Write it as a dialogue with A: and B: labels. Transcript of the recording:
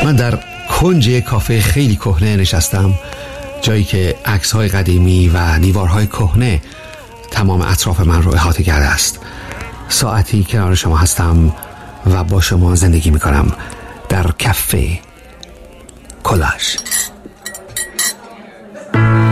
A: من در کنج یک کافه خیلی کهنه نشستم، جایی که عکس‌های قدیمی و دیوارهای کهنه تمام اطراف من رو احاطه کرده است. ساعتی کنار شما هستم و با شما زندگی میکنم در کافه کولاژ.